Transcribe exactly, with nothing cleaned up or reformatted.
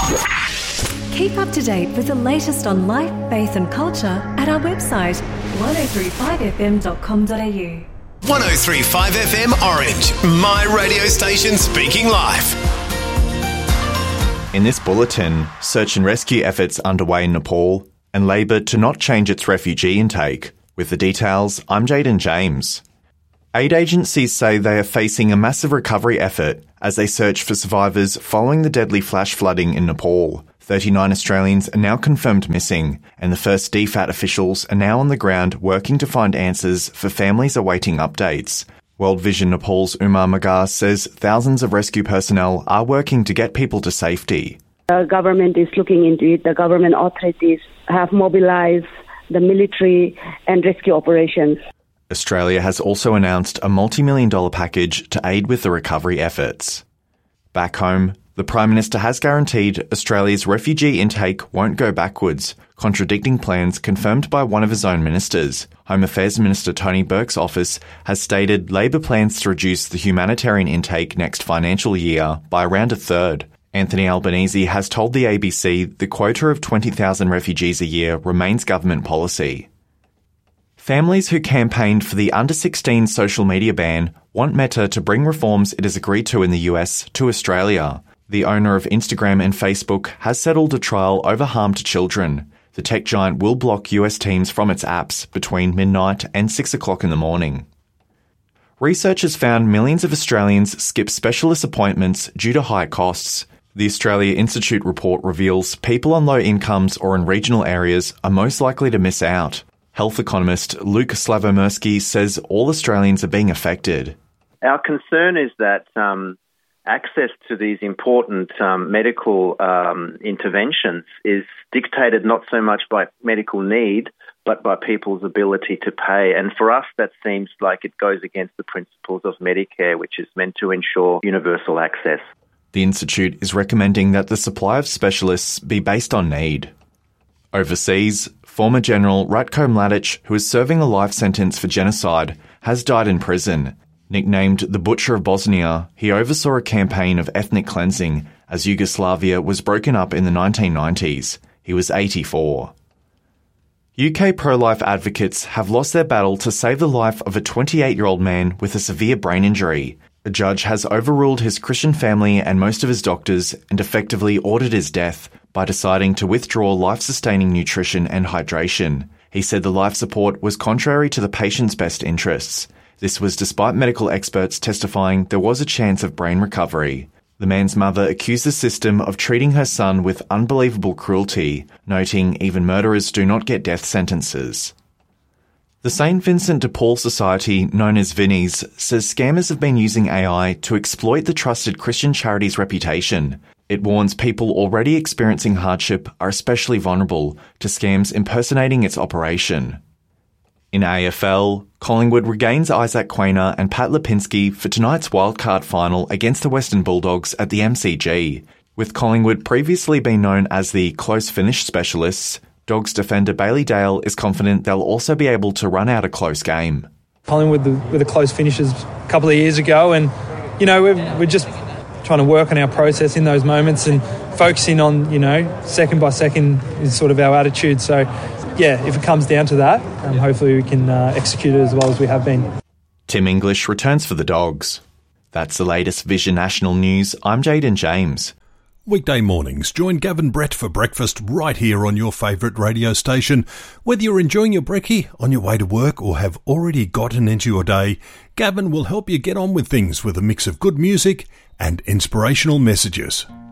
Keep up to date with the latest on life, faith and culture at our website one oh three five f m dot com dot a u. one oh three point five F M Orange, my radio station speaking life. In this bulletin, search and rescue efforts underway in Nepal and Labor to not change its refugee intake. With the details, I'm Jaden James. Aid agencies say they are facing a massive recovery effort as they search for survivors following the deadly flash flooding in Nepal. thirty-nine Australians are now confirmed missing, and the first D FAT officials are now on the ground working to find answers for families awaiting updates. World Vision Nepal's Umar Magar says thousands of rescue personnel are working to get people to safety. The government is looking into it. The government authorities have mobilized the military and rescue operations. Australia has also announced a multi-million dollar package to aid with the recovery efforts. Back home, the Prime Minister has guaranteed Australia's refugee intake won't go backwards, contradicting plans confirmed by one of his own ministers. Home Affairs Minister Tony Burke's office has stated Labor plans to reduce the humanitarian intake next financial year by around a third. Anthony Albanese has told the A B C the quota of twenty thousand refugees a year remains government policy. Families who campaigned for the under sixteen social media ban want Meta to bring reforms it has agreed to in the U S to Australia. The owner of Instagram and Facebook has settled a trial over harm to children. The tech giant will block U S teens from its apps between midnight and six o'clock in the morning. Researchers found millions of Australians skip specialist appointments due to high costs. The Australia Institute report reveals people on low incomes or in regional areas are most likely to miss out. Health economist Luke Slavomirsky says all Australians are being affected. Our concern is that um, access to these important um, medical um, interventions is dictated not so much by medical need, but by people's ability to pay. And for us, that seems like it goes against the principles of Medicare, which is meant to ensure universal access. The Institute is recommending that the supply of specialists be based on need. Overseas, former General Ratko Mladic, who is serving a life sentence for genocide, has died in prison. Nicknamed the Butcher of Bosnia, he oversaw a campaign of ethnic cleansing as Yugoslavia was broken up in the nineteen nineties. He was eighty-four. U K pro-life advocates have lost their battle to save the life of a twenty-eight-year-old man with a severe brain injury. A judge has overruled his Christian family and most of his doctors and effectively ordered his death by deciding to withdraw life-sustaining nutrition and hydration. He said the life support was contrary to the patient's best interests. This was despite medical experts testifying there was a chance of brain recovery. The man's mother accused the system of treating her son with unbelievable cruelty, noting even murderers do not get death sentences. The Saint Vincent de Paul Society, known as Vinnies, says scammers have been using A I to exploit the trusted Christian charity's reputation. It warns people already experiencing hardship are especially vulnerable to scams impersonating its operation. In A F L, Collingwood regains Isaac Quainer and Pat Lipinski for tonight's wildcard final against the Western Bulldogs at the M C G. With Collingwood previously being known as the close finish specialists, Dogs defender Bailey Dale is confident they'll also be able to run out a close game. Collingwood with the, with the close finishes a couple of years ago, and, you know, we're, we're just trying to work on our process in those moments and focusing on, you know, second by second is sort of our attitude. So, yeah, if it comes down to that, um, hopefully we can uh, execute it as well as we have been. Tim English returns for the Dogs. That's the latest Vision National News. I'm Jaden James. Weekday mornings, join Gavin Brett for breakfast right here on your favourite radio station. Whether you're enjoying your brekkie, on your way to work or have already gotten into your day, Gavin will help you get on with things with a mix of good music and inspirational messages.